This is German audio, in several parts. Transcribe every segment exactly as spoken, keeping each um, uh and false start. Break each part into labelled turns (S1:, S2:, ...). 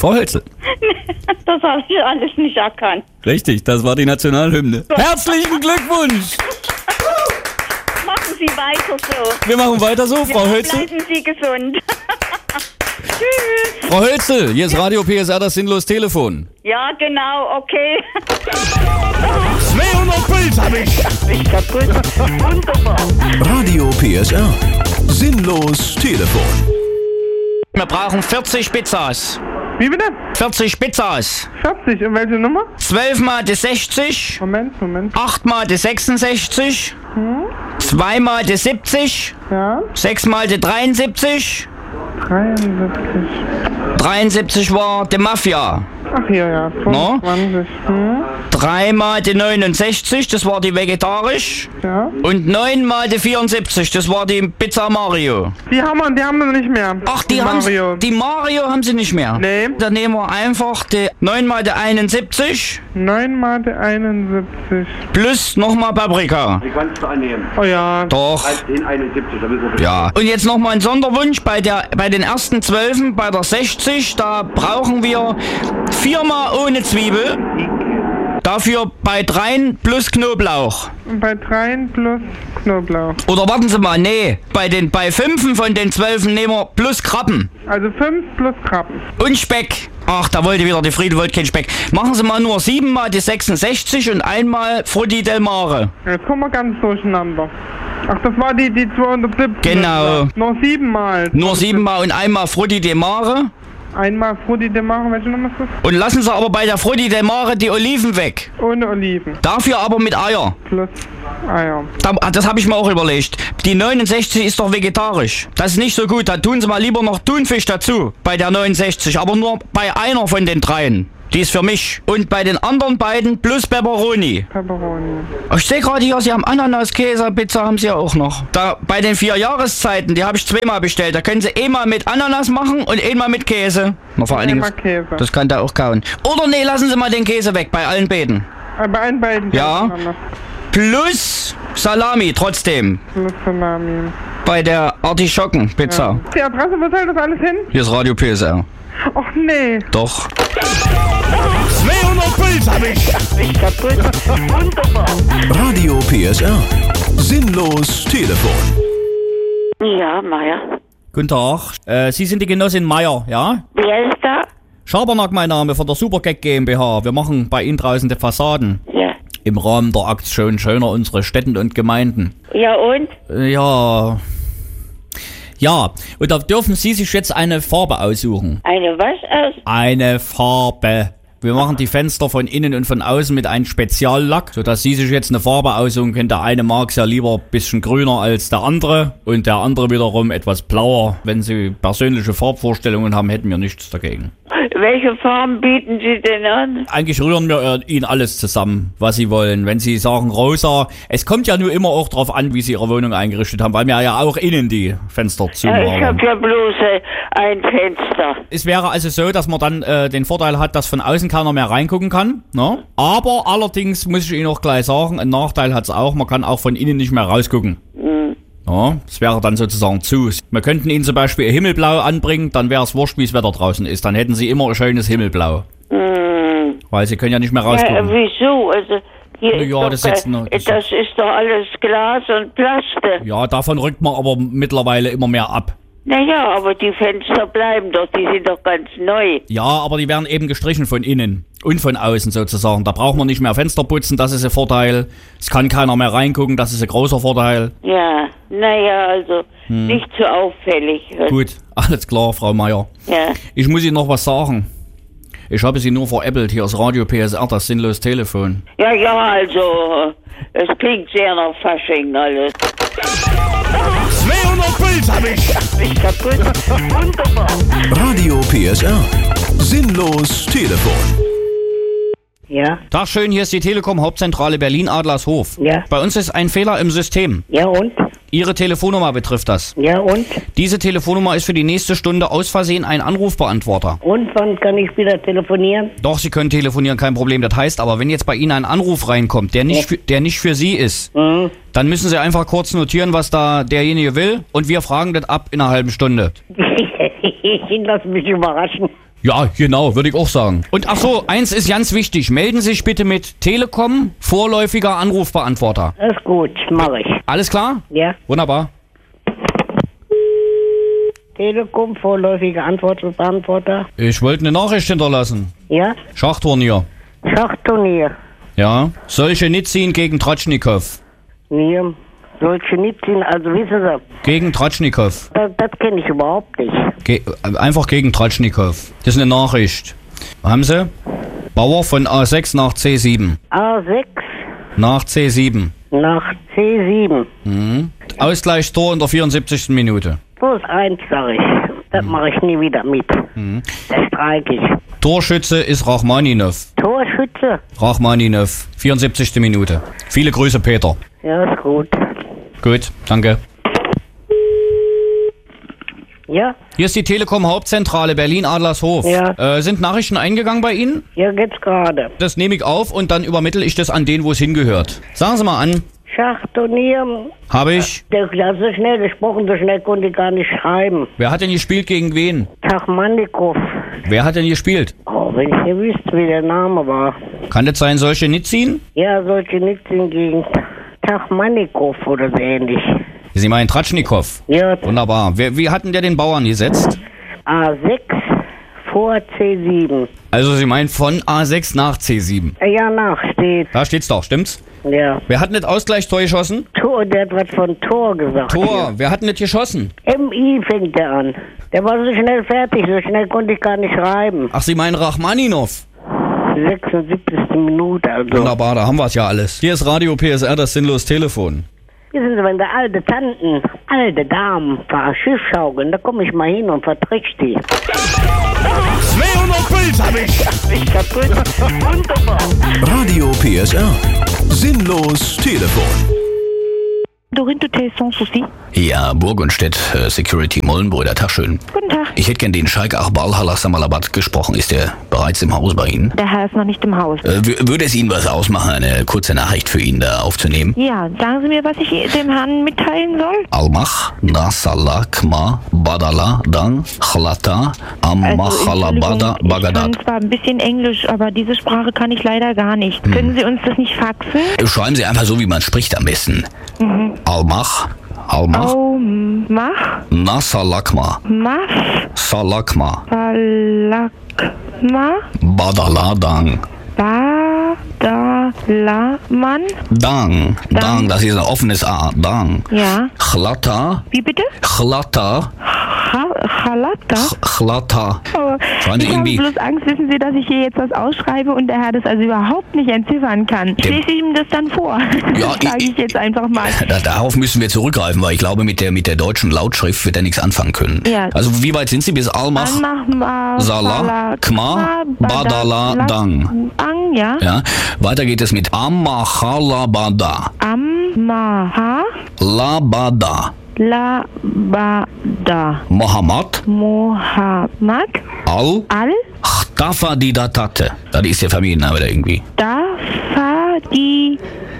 S1: Frau Hölzel.
S2: Das habe ich alles nicht erkannt.
S1: Richtig, das war die Nationalhymne. Herzlichen Glückwunsch!
S2: Machen Sie weiter so.
S1: Wir machen weiter so, Frau
S2: Ja,
S1: Hölzel.
S2: bleiben Sie gesund. Tschüss.
S1: Frau Hölzel, hier ist Radio P S R, das sinnlos Telefon.
S2: Ja, genau, okay.
S3: zweihundert Puls hab ich.
S2: Ich kaputt. Wunderbar.
S4: Radio P S R. Sinnlos Telefon.
S5: Wir brauchen vierzig Pizzas.
S3: Wie bitte?
S5: vierzig Pizzas.
S3: vierzig, und welche Nummer?
S5: zwölf mal die sechzig.
S3: Moment, Moment.
S5: acht mal die sechsundsechzig.
S3: Hm?
S5: zwei mal die siebzig.
S3: Ja,
S5: sechs mal die dreiundsiebzig.
S3: dreiundsiebzig.
S5: dreiundsiebzig war die Mafia.
S3: Ach hier, ja, fünfundzwanzig. Hm?
S5: drei mal die neunundsechzig, das war die vegetarisch.
S3: Ja.
S5: Und neun mal die vierundsiebzig, das war die Pizza Mario.
S3: Die haben wir, die haben wir nicht mehr.
S5: Ach, die, haben
S3: Mario.
S5: die Mario haben sie nicht mehr.
S3: Nee.
S5: Dann nehmen wir einfach die neun mal die einundsiebzig
S3: neun mal die einundsiebzig.
S5: plus nochmal Paprika.
S6: Die kannst du annehmen.
S3: Oh ja.
S5: Doch.
S6: Den einundsiebzig, da wissen wir.
S5: Ja. Und jetzt nochmal ein Sonderwunsch bei der bei den ersten zwölfen, bei der sechzig, da brauchen wir viermal ohne Zwiebel. Dafür bei dreien plus Knoblauch.
S3: Und bei dreien plus Knoblauch.
S5: Oder warten Sie mal, nee, bei den bei fünfen von den zwölfen nehmen wir plus Krabben.
S3: Also fünf plus Krabben.
S5: Und Speck. Ach, da wollte wieder die Friede, wollte kein Speck. Machen Sie mal nur sieben mal die sechsundsechzig und einmal Frutti del Mare.
S3: Jetzt kommen wir ganz durcheinander. Ach, das war die, die zweihundertsiebzig.
S5: Genau.
S3: Noch siebenmal.
S5: Nur siebenmal und einmal Frutti del Mare.
S3: Einmal Frutti de Mare, welche Nummer ist das?
S5: Und lassen Sie aber bei der Frutti del Mare die Oliven weg.
S3: Ohne Oliven.
S5: Dafür aber mit Eier.
S3: Plus Eier.
S5: Da- Das habe ich mir auch überlegt. Die neunundsechzig ist doch vegetarisch. Das ist nicht so gut. Da tun Sie mal lieber noch Thunfisch dazu. Bei der neunundsechzig. Aber nur bei einer von den dreien. Die ist für mich. Und bei den anderen beiden plus Pepperoni.
S3: Pepperoni.
S5: Ich sehe gerade hier, Sie haben Ananas-Käse, Pizza haben Sie ja auch noch. Da bei den vier Jahreszeiten, die habe ich zweimal bestellt. Da können Sie einmal mit Ananas machen und einmal mit Käse. Na, vor allen Dingen,
S3: Einmal Käse.
S5: das kann da auch kauen. Oder nee, lassen Sie mal den Käse weg bei allen beiden.
S3: Äh, bei allen beiden.
S5: Ja.
S3: hintereinander.
S5: Plus Salami trotzdem.
S3: Plus Salami.
S5: Bei der Artischocken-Pizza.
S3: Die Adresse, wo soll das alles hin?
S5: Hier ist Radio P S R.
S3: Och nee.
S5: Doch.
S3: zweihundert Puls hab ich.
S2: Ich kaputt. Wunderbar.
S4: Radio P S R. Sinnlos Telefon.
S2: Ja, Meier.
S1: Guten Tag. Äh, Sie sind die Genossin Meier, ja?
S2: Wer ist da?
S1: Schabernack mein Name von der Supergag GmbH. Wir machen bei Ihnen draußen die Fassaden.
S2: Ja.
S1: Im Rahmen der Aktion Schöner unsere Städten und Gemeinden.
S2: Ja, und?
S1: Äh, ja. Ja, und da dürfen Sie sich jetzt eine Farbe aussuchen.
S2: Eine was aus?
S1: Eine Farbe. Wir machen die Fenster von innen und von außen mit einem Speziallack, sodass Sie sich jetzt eine Farbe aussuchen können. Der eine mag es ja lieber ein bisschen grüner als der andere und der andere wiederum etwas blauer. Wenn Sie persönliche Farbvorstellungen haben, hätten wir nichts dagegen.
S2: Welche Farben bieten Sie denn an?
S1: Eigentlich rühren wir äh, Ihnen alles zusammen, was Sie wollen. Wenn Sie sagen rosa, es kommt ja nur immer auch drauf an, wie Sie Ihre Wohnung eingerichtet haben, weil wir ja auch innen die Fenster
S2: Ja, ich
S1: zumachen.
S2: habe ja bloß äh, ein Fenster.
S1: Es wäre also so, dass man dann äh, den Vorteil hat, dass von außen keiner mehr reingucken kann. Ne? Aber allerdings muss ich Ihnen auch gleich sagen, einen Nachteil hat es auch, man kann auch von innen nicht mehr rausgucken.
S2: Mhm.
S1: Ja, das wäre dann sozusagen zu. Wir könnten Ihnen zum Beispiel ein Himmelblau anbringen, dann wäre es wurscht, wie das Wetter draußen ist. Dann hätten Sie immer ein schönes Himmelblau.
S2: Mhm.
S1: Weil Sie können ja nicht mehr
S2: Ja,
S1: rausgucken.
S2: wieso? Also hier
S1: Na
S2: ist
S1: ja,
S2: doch,
S1: das ist jetzt noch-
S2: äh, das ist doch alles Glas und Plaste.
S1: Ja, davon rückt man aber mittlerweile immer mehr ab.
S2: Naja, aber die Fenster bleiben doch, die sind doch ganz neu.
S1: Ja, aber die werden eben gestrichen von innen und von außen sozusagen. Da braucht man nicht mehr Fenster putzen, das ist ein Vorteil. Es kann keiner mehr reingucken, das ist ein großer Vorteil.
S2: Ja, naja, also
S1: Hm.
S2: nicht zu auffällig.
S1: Gut, alles klar, Frau Meier.
S2: Ja.
S1: Ich muss Ihnen noch was sagen. Ich habe Sie nur veräppelt, hier ist Radio P S R, das sinnlos Telefon.
S2: Ja, ja, also, es klingt sehr nach Fasching alles.
S3: zweihundert Puls hab ich.
S2: Ich kaputt. Wunderbar.
S4: Radio P S R. Sinnlos Telefon.
S7: Ja,
S1: Tag schön, hier ist die Telekom Hauptzentrale Berlin-Adlershof.
S7: Ja.
S1: Bei uns ist ein Fehler im System.
S7: ja und?
S1: Ihre Telefonnummer betrifft das.
S7: Ja und?
S1: Diese Telefonnummer ist für die nächste Stunde aus Versehen ein Anrufbeantworter.
S7: Und wann kann ich wieder telefonieren?
S1: Doch, Sie können telefonieren, kein Problem. Das heißt aber, wenn jetzt bei Ihnen ein Anruf reinkommt, der nicht, für, der nicht für Sie ist,
S7: Mhm.
S1: dann müssen Sie einfach kurz notieren, was da derjenige will und wir fragen das ab in einer halben Stunde.
S7: Ich lasse mich überraschen.
S1: Ja, genau, würde ich auch sagen. Und ach so, eins ist ganz wichtig. Melden Sie sich bitte mit Telekom, vorläufiger Anrufbeantworter.
S7: Ist gut, mache ich.
S1: Alles klar?
S7: Ja.
S1: Wunderbar.
S7: Telekom, vorläufiger Antwortbeantworter.
S1: Ich wollte eine Nachricht hinterlassen.
S7: Ja.
S1: Schachturnier.
S7: Schachturnier.
S1: Ja. Solche Nitzin gegen Tratschnikow.
S7: Nee, solche Nitzin, also wissen Sie,
S1: Gegen Tratschnikow.
S7: das, das kenne ich überhaupt nicht.
S1: Ge einfach gegen Tratschnikow. Das ist eine Nachricht. Haben Sie? Bauer von A sechs nach C sieben.
S7: A sechs
S1: Nach C sieben.
S7: nach C sieben.
S1: Mhm. Ausgleichstor in der vierundsiebzigsten Minute.
S7: Plus eins, sage ich. Das mache ich nie wieder mit.
S1: Mhm.
S7: Da streike ich.
S1: Torschütze ist Rachmaninov.
S7: Torschütze?
S1: Rachmaninov, vierundsiebzigste Minute. Viele Grüße, Peter.
S7: Ja, ist gut.
S1: Gut, danke.
S7: Ja?
S1: Hier ist die Telekom Hauptzentrale Berlin-Adlershof.
S7: Ja.
S1: Äh, sind Nachrichten eingegangen bei Ihnen?
S7: Ja, geht's gerade.
S1: Das nehme ich auf und dann übermittle ich das an den, wo es hingehört. Sagen Sie mal an.
S7: Schachturnier.
S1: Habe ich.
S7: Der hat so schnell gesprochen, so schnell konnte ich gar nicht schreiben.
S1: Wer hat denn gespielt gegen wen?
S7: Tachmannikow.
S1: Wer hat denn gespielt?
S7: Oh, wenn ich hier wüsste, wie der Name war.
S1: Kann das sein, solche Nitzin?
S7: Ja, solche Nitzin gegen Tachmannikow oder so ähnlich.
S1: Sie meinen Tratschnikow.
S7: Ja,
S1: Wunderbar. Wer, wie hatten der den Bauern gesetzt?
S7: A sechs vor C sieben.
S1: Also Sie meinen von A sechs nach C sieben.
S7: Ja, nach steht.
S1: Da steht's doch, stimmt's?
S7: Ja.
S1: Wer hat denn das Ausgleichstor geschossen?
S7: Tor, der hat was von Tor gesagt.
S1: Tor. Wer hat denn das geschossen?
S7: Hier. M I fängt der an. Der war so schnell fertig, so schnell konnte ich gar nicht schreiben.
S1: Ach, Sie meinen Rachmaninov.
S7: sechsundsiebzigste Minute, also.
S1: Wunderbar, da haben wir's ja alles. Hier ist Radio P S R, das sinnlos Telefon.
S7: Wissen Sie, wenn da alte Tanten, alte Damen fahren Schiff schaukeln, da komme ich mal hin und vertritt die.
S4: zweihundert Puls hab ich.
S7: Ich kaputt. Wunderbar.
S4: Radio P S R. Sinnlos Telefon.
S8: Dorine Toté, sans souci.
S5: Ja, Burgunstedt, äh, Security Mollenbrüder, Tag schön.
S8: Guten Tag.
S5: Ich hätte gern den Scheik Achbal Halassamalabat gesprochen. Ist der bereits im Haus bei Ihnen?
S8: Der Herr ist noch nicht im Haus.
S5: Äh, w- würde es Ihnen was ausmachen, eine kurze Nachricht für ihn da aufzunehmen?
S8: Ja, sagen Sie mir, was ich dem Herrn mitteilen soll?
S5: Almach, Nasalakma, Badala, Dang, Chlata, Amachalabada,
S8: Also, ich
S5: Bagadat.
S8: kann zwar ein bisschen Englisch, aber diese Sprache kann ich leider gar nicht.
S5: Hm.
S8: Können Sie uns das nicht faxen?
S5: Äh, Schreiben Sie einfach so, wie man spricht am besten.
S8: Mhm.
S5: Almach, Almach,
S8: Oh, mach,
S5: Nasalakma,
S8: mach,
S5: Salakma,
S8: Balakma,
S5: Badala, Dang.
S8: Badalaman.
S5: Dang, Dang, das ist ein offenes A. Dang.
S8: Ja.
S5: Chlata,
S8: Wie bitte?
S5: Chlata,
S8: Ha- Chalata?
S5: Chlata.
S8: Aber
S5: Schreiben Sie
S8: ich habe
S5: irgendwie-
S8: bloß Angst, wissen Sie, dass ich hier jetzt was ausschreibe und der Herr das also überhaupt nicht entziffern kann. Ich
S5: Dem-
S8: lese ihm das dann vor.
S5: Ja,
S8: Sage
S5: ich-
S8: ich jetzt einfach mal.
S5: Da, darauf müssen wir zurückgreifen, weil ich glaube, mit der, mit der deutschen Lautschrift wird er nichts anfangen können.
S8: Ja.
S5: Also wie weit sind Sie bis Almach?
S8: Anmach,
S5: Salah, Kma, Badala, Dang.
S8: Dang, ja.
S5: Ja. Weiter geht es mit Amachalabada.
S8: Ammaha,
S5: Labada.
S8: Labada,
S5: Mohammed
S8: Mohammed,
S5: Al
S8: Al,
S5: Chtafadidatate. Das ist der Familienname da irgendwie.
S8: Dafadi,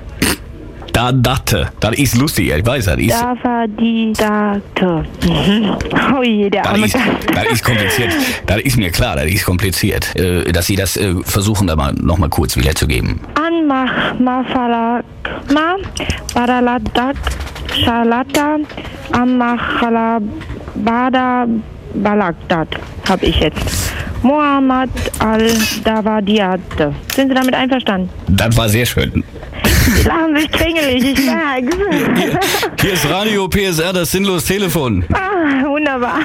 S5: Dadate. Das ist lustig, ich weiß, das ist.
S8: Dafadidate. Mhm. Oh je, der
S5: Das
S8: arme
S5: ist,
S8: Gast.
S5: das ist kompliziert. Das ist mir klar, das ist kompliziert. Äh, dass Sie das äh, versuchen, da mal nochmal kurz wiederzugeben.
S8: Anmach, Mafalak, Ma, Badaladak, Shalata, Amachala, Bada, Balagdat, hab ich jetzt. Mohammed al-Davadiate. Sind Sie damit einverstanden?
S5: Das war sehr schön.
S8: Sie lachen sich kringelig, ich merk's.
S1: Hier ist Radio P S R, das sinnlos Telefon.
S8: Ah, wunderbar.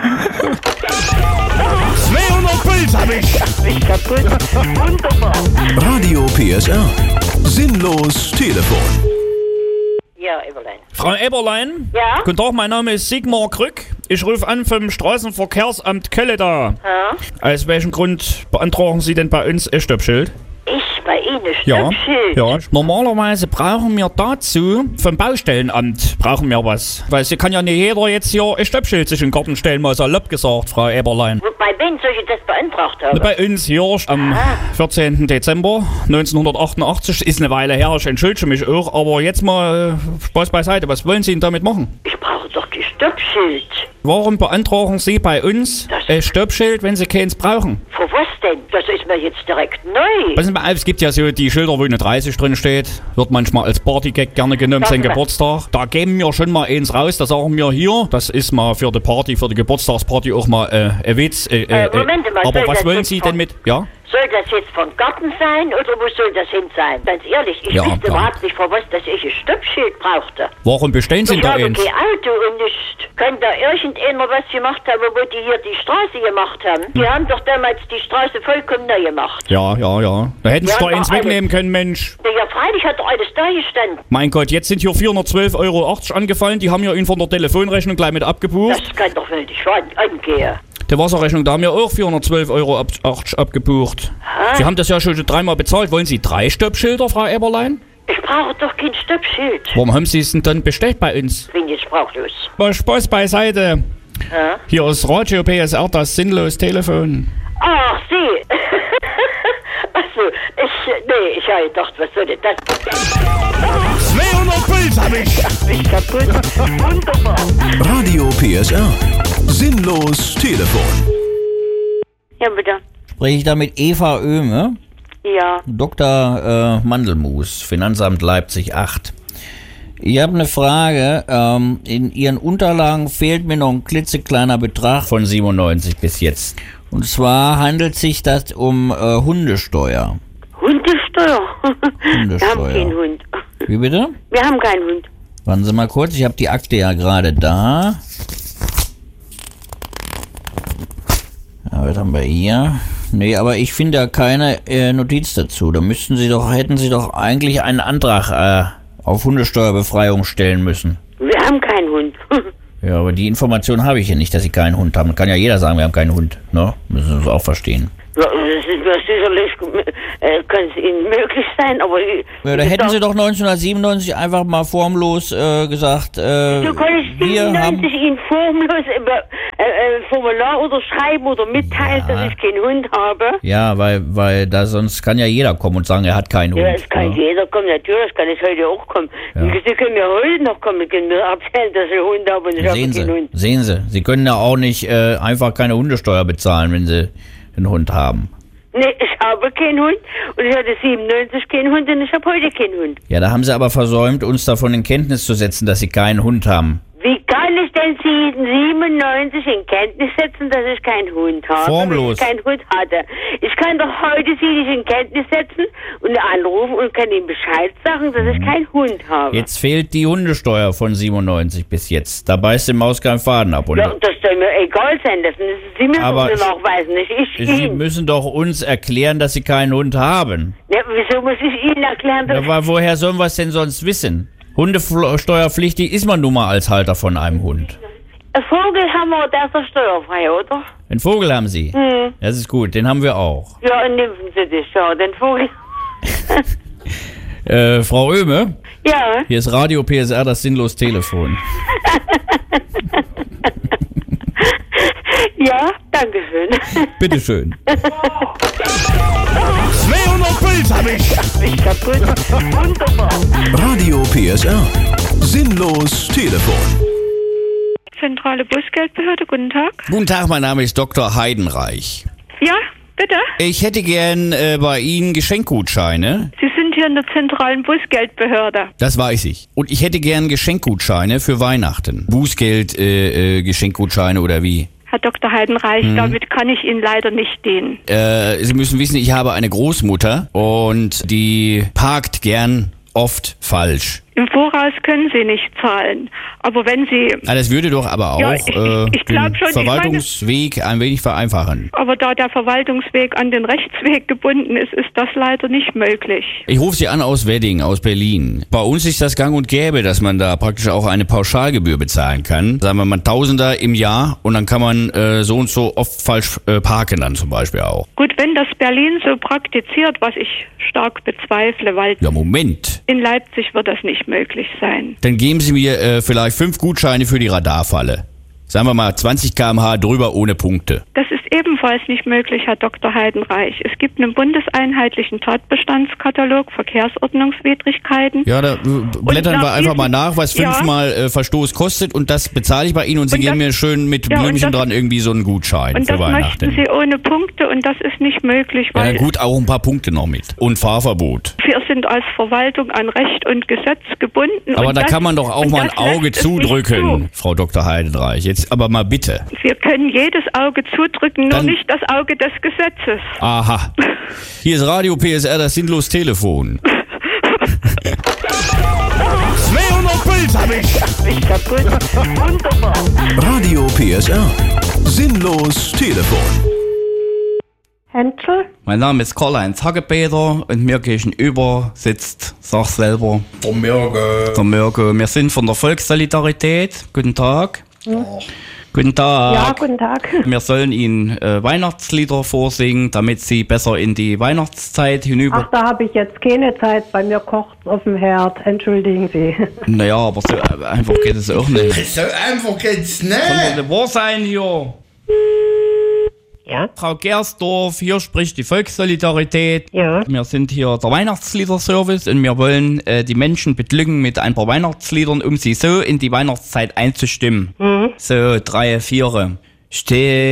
S4: zweihundert Puls hab ich.
S7: Ich kaputt. Wunderbar.
S4: Radio P S R. Sinnlos Telefon.
S2: Ja, Eberlein.
S1: Frau Eberlein?
S2: Ja?
S1: Guten Tag, mein Name ist Sigmar Krück. Ich rufe an vom Straßenverkehrsamt Kölle da.
S2: Ja?
S1: Aus welchem Grund beantragen Sie denn bei uns ein Stoppschild?
S2: Ich bei Ihnen
S1: Ja,
S2: Stoppschild.
S1: ja. Normalerweise brauchen wir dazu vom Baustellenamt brauchen wir was. Weil sie kann ja nicht jeder jetzt hier ein Stoppschild sich in den Garten stellen, mal salopp gesagt, Frau Eberlein.
S2: Wo- Bei wem soll ich das beantragt haben?
S1: Bei uns hier am vierzehnten Dezember neunzehnhundertachtundachtzig, ist eine Weile her, ich entschuldige mich auch, aber jetzt mal äh, Spaß beiseite, was wollen Sie denn damit machen?
S2: Ich brauche doch die Stoppschild.
S1: Warum beantragen Sie bei uns
S2: Das-
S1: ein Stoppschild, wenn Sie keins brauchen?
S2: Vor
S9: was denn? Das ist mir jetzt direkt neu.
S1: Wissen Sie, es gibt ja so die Schilder, wo eine dreißig drin steht. Wird manchmal als Partygag gerne genommen, sein Geburtstag. Da geben wir schon mal eins raus, da sagen wir hier, das ist mal für die Party, für die Geburtstagsparty auch mal äh, ein Witz. Äh, äh,
S9: äh, Moment mal,
S1: aber was wollen
S9: jetzt
S1: Sie
S9: von,
S1: denn mit? Ja?
S9: Soll das jetzt vom Garten sein oder wo soll das hin sein? Ganz ehrlich, ich
S1: Ja,
S9: wusste
S1: klar.
S9: überhaupt nicht, vor was dass ich ein Stoppschild brauchte.
S1: Warum bestellen Sie
S9: Ich
S1: da
S9: habe
S1: eins?
S9: kein Auto und nicht. Kann da irgendeiner was gemacht haben, wo die hier die Straße gemacht haben? Die haben doch damals die Straße vollkommen neu gemacht.
S1: Ja, ja, ja. Da hätten Sie
S9: Ja,
S1: doch
S9: doch
S1: eins
S9: alles.
S1: wegnehmen können, Mensch.
S9: Ja, freilich hat doch alles da gestanden.
S1: Mein Gott, jetzt sind hier vierhundertzwölf Euro achtzig angefallen. Die haben ja ihn von der Telefonrechnung gleich mit abgebucht.
S9: Das kann doch wohl nicht wahr angehen.
S1: Die Wasserrechnung, da haben wir auch vierhundertzwölf Euro achtzig abgebucht.
S9: Ha?
S1: Sie haben das ja schon dreimal bezahlt. Wollen Sie drei Stoppschilder, Frau Eberlein?
S9: Ich brauche doch kein Stoppschild.
S1: Warum haben Sie es denn dann bestellt bei uns?
S9: Bin jetzt sprachlos.
S1: Mal Spaß beiseite.
S9: Ha?
S1: Hier ist Radio P S R, das sinnlos Telefon.
S9: Ach, Sie. Achso, ich, nee, ich habe gedacht, was soll denn das?
S4: zweihundert Puls hab ich.
S9: Ich kaputt. Wunderbar.
S4: Radio P S R. Sinnlos Telefon.
S9: Ja, bitte.
S10: Spreche ich da mit Eva Oehme?
S9: Ja.
S10: Doktor äh, Mandelmus, Finanzamt Leipzig acht. Ich habe eine Frage. Ähm, in Ihren Unterlagen fehlt mir noch ein klitzekleiner Betrag von siebenundneunzig bis jetzt. Und zwar handelt sich das um äh, Hundesteuer.
S9: Hundesteuer?
S10: Hundesteuer.
S9: Wir haben keinen Hund.
S10: Wie bitte?
S9: Wir haben keinen Hund.
S10: Warten Sie mal kurz, ich habe die Akte ja gerade da. Ja, was haben wir hier? Nee, aber ich finde ja keine äh, Notiz dazu. Da müssten Sie doch, hätten Sie doch eigentlich einen Antrag äh, auf Hundesteuerbefreiung stellen müssen.
S9: Wir haben keinen Hund.
S10: Ja, aber die Information habe ich ja nicht, dass Sie keinen Hund haben. Kann ja jeder sagen, wir haben keinen Hund. Ne? Müssen Sie das auch verstehen.
S9: Ja, das ist mir sicherlich, äh, kann es Ihnen möglich sein, aber...
S10: Ja, da hätten Sie doch neunzehnhundertsiebenundneunzig einfach mal formlos äh, gesagt, äh,
S9: Du kannst
S10: wir haben...
S9: siebenundneunzig Ihnen formlos über äh, äh, Formular oder schreiben oder mitteilen,
S10: Ja.
S9: dass ich keinen Hund habe.
S10: Ja, weil, weil da sonst kann ja jeder kommen und sagen, er hat keinen
S9: Ja,
S10: Hund.
S9: es kann
S10: ne?
S9: jeder kommen, natürlich kann es heute auch kommen.
S10: Ja.
S9: Sie können mir heute noch kommen, können mir erzählen, dass ich einen Hund habe und ich habe
S10: Sehen
S9: keinen
S10: Sie,
S9: Hund.
S10: sehen Sie, Sie können ja auch nicht äh, einfach keine Hundesteuer bezahlen, wenn Sie einen Hund haben.
S9: Nee, ich habe keinen Hund und ich hatte siebenundneunzig keinen Hund und ich habe heute keinen Hund.
S10: Ja, da haben Sie aber versäumt, uns davon in Kenntnis zu setzen, dass Sie keinen Hund haben.
S9: Wie kann ich denn Sie siebenundneunzig in Kenntnis setzen, dass ich keinen Hund habe?
S10: Formlos.
S9: Wenn ich keinen Hund hatte. Ich kann doch heute Sie nicht in Kenntnis setzen und anrufen und kann Ihnen Bescheid sagen, dass ich keinen Hund habe.
S10: Jetzt fehlt die Hundesteuer von siebenundneunzig bis jetzt. Da beißt die Maus keinen Faden ab. Und
S9: Ja, und das soll mir egal sein, das müssen Sie mir
S10: Aber
S9: doch nachweisen, nicht ich
S10: Sie
S9: Ihnen.
S10: müssen doch uns erklären, dass Sie keinen Hund haben.
S9: Ja, wieso muss ich Ihnen erklären, dass
S10: Ja, weil woher sollen wir es denn sonst wissen? Hundesteuerpflichtig ist man nun mal als Halter von einem Hund.
S9: ein Vogel haben wir, der ist doch steuerfrei, oder?
S10: Einen Vogel haben Sie?
S9: Hm.
S10: Das ist gut, den haben wir auch.
S9: Ja, und nimpfen Sie dich, ja, den Vogel.
S10: Äh, Frau Oehme,
S9: Ja.
S10: hier ist Radio P S R, das sinnlos Telefon.
S9: Ja, danke schön.
S10: Bitteschön.
S4: zweihundert Puls hab ich.
S9: Ich kaputt. Wunderbar.
S4: Radio P S R. Sinnlos Telefon.
S8: Zentrale Busgeldbehörde, guten Tag.
S1: Guten Tag, mein Name ist Doktor Heidenreich.
S8: Ja, bitte?
S1: Ich hätte gern äh, bei Ihnen Geschenkgutscheine.
S8: Sie sind hier in der zentralen Busgeldbehörde.
S1: Das weiß ich. Und ich hätte gern Geschenkgutscheine für Weihnachten. Bußgeld, äh, äh, Geschenkgutscheine oder wie?
S8: Herr Doktor Heidenreich,
S1: Mhm.
S8: damit kann ich Ihnen leider nicht dienen.
S1: Äh, Sie müssen wissen, ich habe eine Großmutter und die parkt gern oft falsch.
S8: Im Voraus können Sie nicht zahlen. Aber wenn Sie...
S1: Ah, das würde doch aber auch
S8: Ja, ich- ich-
S1: äh,
S8: ich glaub
S1: den
S8: schon, ich meine-
S1: Verwaltungsweg ein wenig vereinfachen.
S8: Aber da der Verwaltungsweg an den Rechtsweg gebunden ist, ist das leider nicht möglich.
S1: Ich rufe Sie an aus Wedding, aus Berlin. Bei uns ist das gang und gäbe, dass man da praktisch auch eine Pauschalgebühr bezahlen kann. Sagen wir mal Tausender im Jahr und dann kann man äh, so und so oft falsch äh, parken dann zum Beispiel auch.
S8: Gut, wenn das Berlin so praktiziert, was ich stark bezweifle, weil
S1: Ja, Moment.
S8: in Leipzig wird das nicht möglich sein.
S1: Dann geben Sie mir äh, vielleicht fünf Gutscheine für die Radarfalle. Sagen wir mal zwanzig Kilometer pro Stunde drüber ohne Punkte.
S8: Das ist ebenfalls nicht möglich, Herr Doktor Heidenreich. Es gibt einen bundeseinheitlichen Tatbestandskatalog Verkehrsordnungswidrigkeiten.
S1: Ja, da äh, blättern wir einfach
S8: diesen,
S1: mal nach, was fünfmal ja. äh, Verstoß kostet und das bezahle ich bei Ihnen und Sie und geben das, mir schön mit ja, Blümchen dran irgendwie so einen Gutschein
S8: und
S1: für
S8: das
S1: Weihnachten.
S8: Möchten Sie ohne Punkte und das ist nicht möglich.
S1: Ja,
S8: weil
S1: na gut, auch ein paar Punkte noch mit und Fahrverbot.
S8: Wir sind als Verwaltung an Recht und Gesetz gebunden.
S1: Aber
S8: und
S1: da
S8: das,
S1: kann man doch auch mal ein Auge zudrücken, Frau Doktor Heidenreich. Jetzt aber mal bitte.
S8: Wir können jedes Auge zudrücken, nur
S1: Dann,
S8: nicht das Auge des Gesetzes.
S1: Aha. Hier ist Radio P S R, das sinnlos Telefon. zweihundert Bild hab ich.
S2: Ich kaputt. Wunderbar.
S4: Radio P S R. Sinnlos Telefon.
S7: Henschel?
S5: Mein Name ist Karl-Heinz Hackepeter und mir gegenüber sitzt, sag selber,
S10: Der Mirko.
S5: der Mirko. Wir sind von der Volkssolidarität. Guten Tag.
S7: Hm.
S5: Guten Tag.
S7: Ja, guten Tag.
S5: Wir sollen Ihnen äh, Weihnachtslieder vorsingen, damit Sie besser in die Weihnachtszeit hinüber...
S7: Ach, da habe ich jetzt keine Zeit. Bei mir kocht es auf dem Herd. Entschuldigen Sie.
S5: Naja, aber so äh, einfach geht es auch nicht.
S10: So einfach geht's
S5: Kann
S10: nicht.
S5: doch nicht wahr sein hier.
S7: Ja?
S5: Frau Gersdorf, hier spricht die Volkssolidarität.
S7: Ja.
S5: Wir sind hier der Weihnachtsliederservice und wir wollen äh, die Menschen beglücken mit ein paar Weihnachtsliedern, um sie so in die Weihnachtszeit einzustimmen.
S7: Mhm.
S5: So, drei, vier. Steh